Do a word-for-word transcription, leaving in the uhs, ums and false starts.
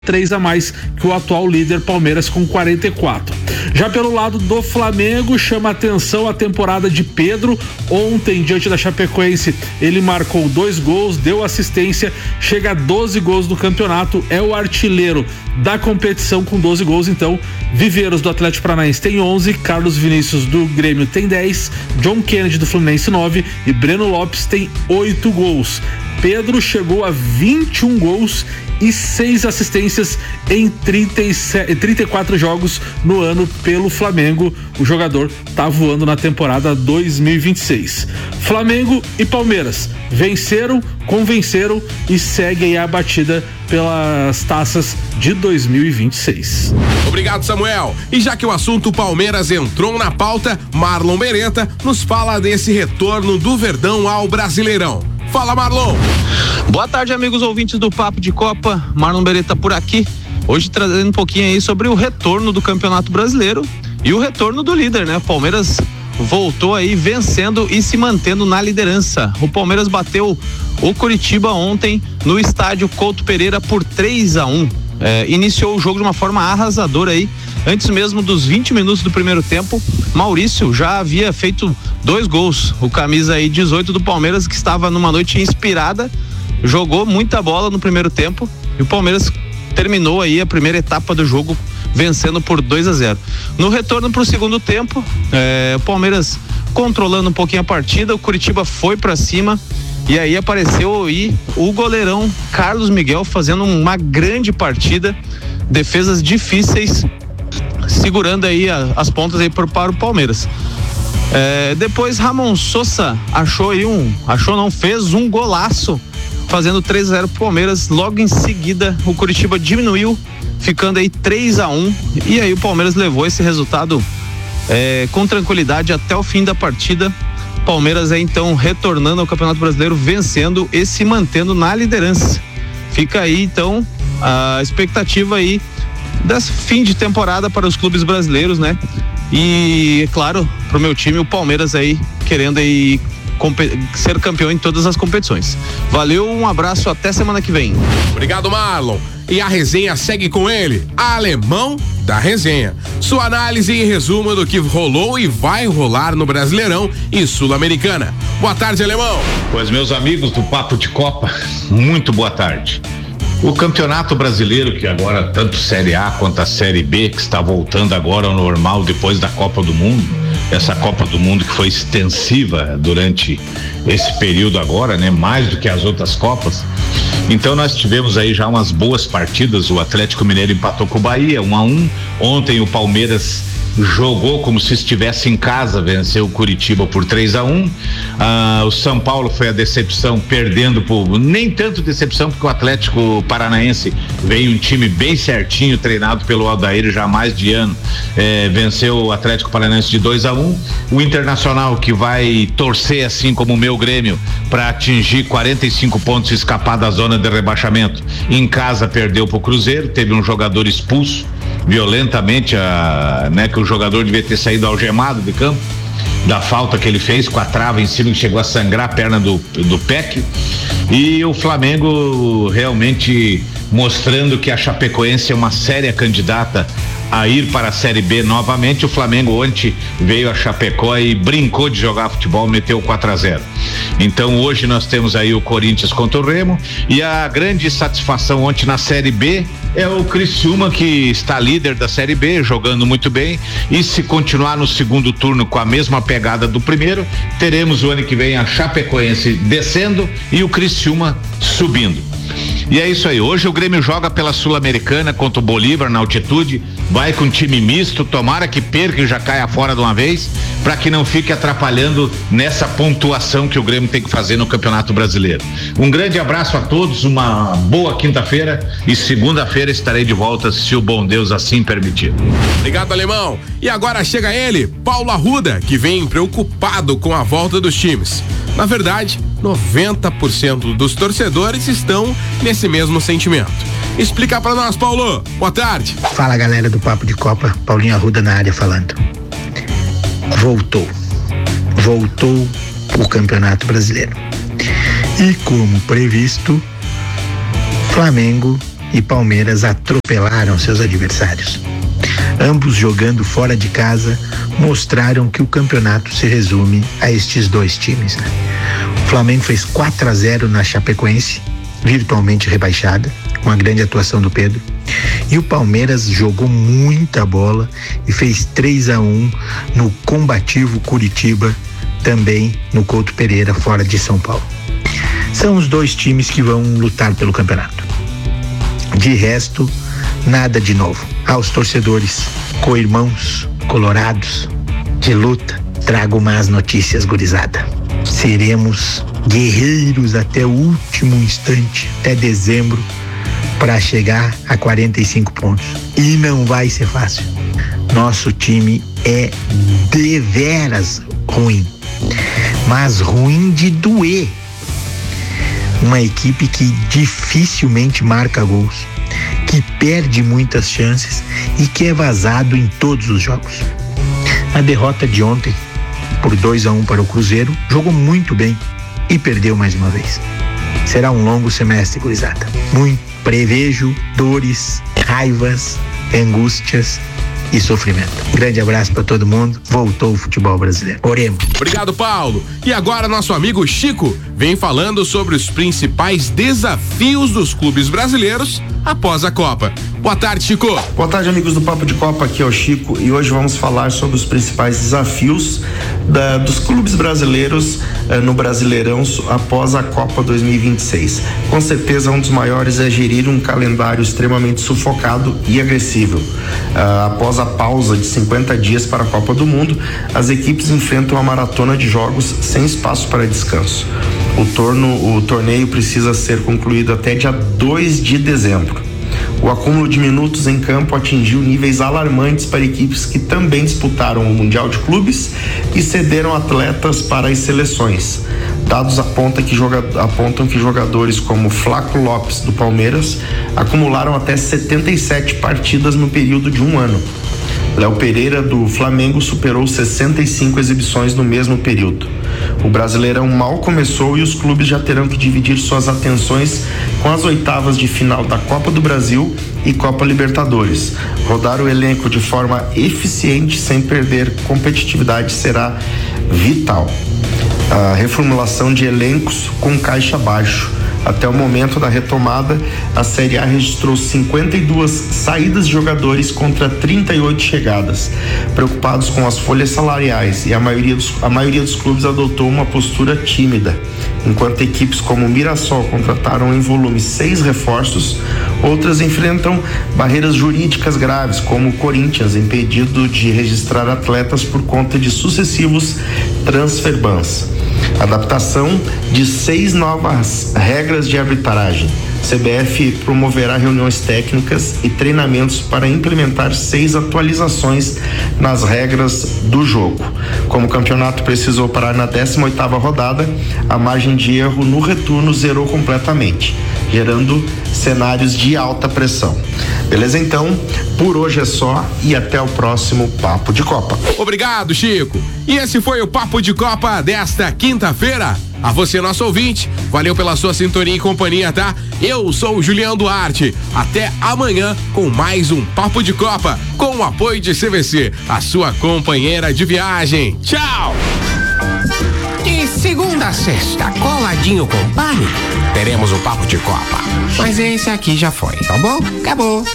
três a mais que o atual líder Palmeiras com quarenta e quatro. Já pelo lado do Flamengo, chama atenção a temporada de Pedro. Ontem, diante da Chapecoense, ele marcou dois gols, deu assistência, chega a doze gols no campeonato, é o artilheiro da competição com doze gols. Então, Viveiros do Atlético Paranaense tem onze, Carlos Vinícius do Grêmio tem dez, John Kennedy do Fluminense nove e Breno Lopes tem oito gols. Pedro chegou a vinte e um gols e seis assistências em trinta e sete, trinta e quatro jogos no ano pelo Flamengo. O jogador tá voando na temporada dois mil e vinte e seis. Flamengo e Palmeiras venceram, convenceram e seguem a batida pelas taças de dois mil e vinte e seis. Obrigado, Samuel. E já que o assunto Palmeiras entrou na pauta, Marlon Beretta nos fala desse retorno do Verdão ao Brasileirão. Fala, Marlon. Boa tarde, amigos ouvintes do Papo de Copa. Marlon Beretta por aqui. Hoje trazendo um pouquinho aí sobre o retorno do Campeonato Brasileiro e o retorno do líder, né? Palmeiras voltou aí vencendo e se mantendo na liderança. O Palmeiras bateu o Coritiba ontem no estádio Couto Pereira por três a um. É, iniciou o jogo de uma forma arrasadora aí. Antes mesmo dos vinte minutos do primeiro tempo, Maurício já havia feito dois gols. O camisa aí dezoito do Palmeiras, que estava numa noite inspirada, jogou muita bola no primeiro tempo e o Palmeiras terminou aí a primeira etapa do jogo vencendo por dois a zero. No retorno para o segundo tempo, é, o Palmeiras controlando um pouquinho a partida, o Coritiba foi para cima. E aí apareceu aí o goleirão Carlos Miguel fazendo uma grande partida, defesas difíceis, segurando aí a, as pontas aí por, para o Palmeiras. É, depois Ramon Sosa achou aí um, achou não, fez um golaço, fazendo três a zero pro Palmeiras. Logo em seguida o Coritiba diminuiu, ficando aí três a um, e aí o Palmeiras levou esse resultado é, com tranquilidade até o fim da partida. Palmeiras é então retornando ao Campeonato Brasileiro, vencendo e se mantendo na liderança. Fica aí então a expectativa aí desse fim de temporada para os clubes brasileiros, né? E é claro, pro meu time, o Palmeiras aí querendo aí ser campeão em todas as competições. Valeu, um abraço, até semana que vem. Obrigado, Marlon. E a resenha segue com ele, Alemão da Resenha. Sua análise e resumo do que rolou e vai rolar no Brasileirão e Sul-Americana. Boa tarde, Alemão. Pois, meus amigos do Papo de Copa, muito boa tarde. O Campeonato Brasileiro, que agora tanto Série A quanto a Série B, que está voltando agora ao normal depois da Copa do Mundo, essa Copa do Mundo que foi extensiva durante esse período agora, né? Mais do que as outras Copas. Então nós tivemos aí já umas boas partidas. O Atlético Mineiro empatou com o Bahia, um a um. Ontem o Palmeiras jogou como se estivesse em casa, venceu o Curitiba por três a um. Ah, o São Paulo foi a decepção, perdendo por, nem tanto decepção, porque o Atlético Paranaense veio um time bem certinho, treinado pelo Aldair já há mais de ano, eh, venceu o Atlético Paranaense de dois a um. O Internacional, que vai torcer assim como o meu Grêmio para atingir quarenta e cinco pontos e escapar da zona de rebaixamento, em casa perdeu pro Cruzeiro, teve um jogador expulso violentamente, a, né, que o jogador devia ter saído algemado de campo, da falta que ele fez com a trava em cima, que chegou a sangrar a perna do, do Peck. E o Flamengo realmente mostrando que a Chapecoense é uma séria candidata a ir para a Série B novamente. O Flamengo ontem veio a Chapecó e brincou de jogar futebol, meteu quatro a zero. Então hoje nós temos aí o Corinthians contra o Remo, e a grande satisfação ontem na Série B é o Criciúma, que está líder da Série B, jogando muito bem, e se continuar no segundo turno com a mesma pegada do primeiro, teremos o ano que vem a Chapecoense descendo e o Criciúma subindo. E é isso aí, hoje o Grêmio joga pela Sul-Americana contra o Bolívar na altitude, vai com time misto, tomara que perca e já caia fora de uma vez, para que não fique atrapalhando nessa pontuação que o Grêmio tem que fazer no Campeonato Brasileiro. Um grande abraço a todos, uma boa quinta-feira, e segunda-feira estarei de volta, se o bom Deus assim permitir. Obrigado, Alemão. E agora chega ele, Paulo Arruda, que vem preocupado com a volta dos times. Na verdade, noventa por cento dos torcedores estão nesse mesmo sentimento. Explica pra nós, Paulo. Boa tarde. Fala, galera do Papo de Copa, Paulinho Arruda na área falando. Voltou. Voltou o Campeonato Brasileiro. E como previsto, Flamengo e Palmeiras atropelaram seus adversários. Ambos jogando fora de casa mostraram que o campeonato se resume a estes dois times, né? O Flamengo fez quatro a zero na Chapecoense, virtualmente rebaixada, com a grande atuação do Pedro. E o Palmeiras jogou muita bola e fez três a um no combativo Curitiba, também no Couto Pereira, fora de São Paulo. São os dois times que vão lutar pelo campeonato. De resto, nada de novo. Aos torcedores, co-irmãos, colorados, de luta, trago más notícias, gurizada. Seremos guerreiros até o último instante, até dezembro, para chegar a quarenta e cinco pontos. E não vai ser fácil. Nosso time é deveras ruim, mas ruim de doer. Uma equipe que dificilmente marca gols, que perde muitas chances e que é vazado em todos os jogos. A derrota de ontem, por dois a um para o Cruzeiro, jogou muito bem e perdeu mais uma vez. Será um longo semestre, gurizada. Muito prevejo, dores, raivas, angústias e sofrimento. Grande abraço para todo mundo. Voltou o futebol brasileiro. Oremos. Obrigado, Paulo. E agora nosso amigo Chico vem falando sobre os principais desafios dos clubes brasileiros após a Copa. Boa tarde, Chico. Boa tarde, amigos do Papo de Copa. Aqui é o Chico e hoje vamos falar sobre os principais desafios da, dos clubes brasileiros eh, no Brasileirão após a Copa dois mil e vinte e seis. Com certeza, um dos maiores é gerir um calendário extremamente sufocado e agressivo. Uh, após a pausa de cinquenta dias para a Copa do Mundo, as equipes enfrentam uma maratona de jogos sem espaço para descanso. O, torno, o torneio precisa ser concluído até dia dois de dezembro. O acúmulo de minutos em campo atingiu níveis alarmantes para equipes que também disputaram o Mundial de Clubes e cederam atletas para as seleções. Dados apontam que, joga, apontam que jogadores como Flaco Lopes, do Palmeiras, acumularam até setenta e sete partidas no período de um ano. Léo Pereira, do Flamengo, superou sessenta e cinco exibições no mesmo período. O Brasileirão mal começou e os clubes já terão que dividir suas atenções com as oitavas de final da Copa do Brasil e Copa Libertadores. Rodar o elenco de forma eficiente sem perder competitividade será vital. A reformulação de elencos com caixa baixo. Até o momento da retomada, a Série A registrou cinquenta e duas saídas de jogadores contra trinta e oito chegadas. Preocupados com as folhas salariais, e a maioria dos, a maioria dos clubes adotou uma postura tímida. Enquanto equipes como Mirassol contrataram em volume seis reforços, outras enfrentam barreiras jurídicas graves, como o Corinthians, impedido de registrar atletas por conta de sucessivos transfer bans. Adaptação de seis novas regras de arbitragem. C B F promoverá reuniões técnicas e treinamentos para implementar seis atualizações nas regras do jogo. Como o campeonato precisou parar na décima oitava rodada, a margem de erro no retorno zerou completamente, gerando cenários de alta pressão. Beleza, então? Por hoje é só e até o próximo Papo de Copa. Obrigado, Chico. E esse foi o Papo de Copa desta quinta-feira. A você, nosso ouvinte, valeu pela sua sintonia e companhia, tá? Eu sou o Julião Duarte. Até amanhã com mais um Papo de Copa, com o apoio de C V C, a sua companheira de viagem. Tchau! De segunda a sexta, coladinho com o Pânico, teremos o Papo de Copa. Mas esse aqui já foi, tá bom? Acabou.